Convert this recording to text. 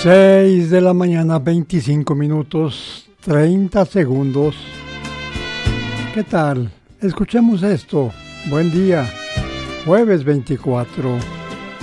6 de la mañana, 25 minutos, 30 segundos. ¿Qué tal? Escuchemos esto. Buen día. Jueves 24